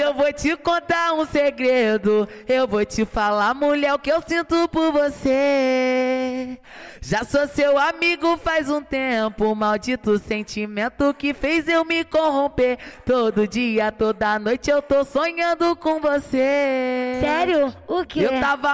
eu vou te contar um segredo. Eu vou te falar, mulher, o que eu sinto por você. Já sou seu amigo faz um tempo. Maldito sentimento que fez eu me corromper. Todo dia, toda noite eu tô sonhando com você. Sério? O quê? Eu tava